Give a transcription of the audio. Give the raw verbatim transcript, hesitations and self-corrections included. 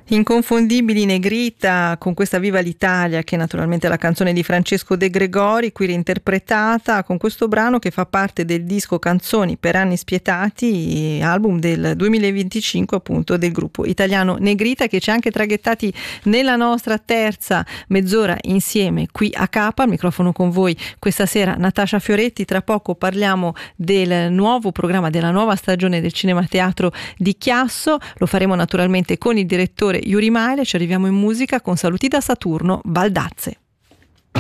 Inconfondibili Negrita, con questa Viva l'Italia, che è naturalmente la canzone di Francesco De Gregori, qui reinterpretata con questo brano che fa parte del disco Canzoni per anni spietati, album del duemilaventicinque appunto del gruppo italiano Negrita, che ci ha anche traghettati nella nostra terza mezz'ora insieme qui a Capa. Al microfono con voi questa sera Natascia Fioretti. Tra poco parliamo del nuovo programma, della nuova stagione del Cinema Teatro di Chiasso, lo faremo naturalmente con il direttore Yuri Maile. Ci arriviamo in musica con Saluti da Saturno, Baldazze.